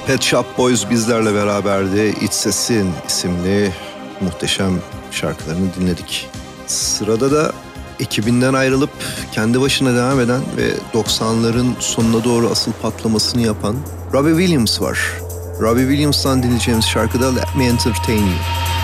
Pet Shop Boys bizlerle beraberdi. İç Sesin isimli muhteşem şarkılarını dinledik. Sırada da ekibinden ayrılıp kendi başına devam eden ve 90'ların sonuna doğru asıl patlamasını yapan Robbie Williams var. Robbie Williams'tan dinleyeceğimiz şarkıda Let Me Entertain You.